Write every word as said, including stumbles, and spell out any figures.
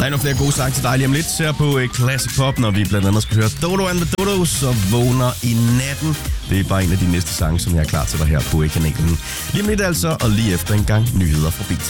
er endnu flere gode sange til dig lige om lidt her på Classic Pop, når vi blandt andet skal høre Dodo and the Dodos og Vågner i natten. Det er bare en af de næste sange, som jeg er klar til dig her på kanalen. Lige om lidt altså, og lige efter en gang nyheder fra Beat.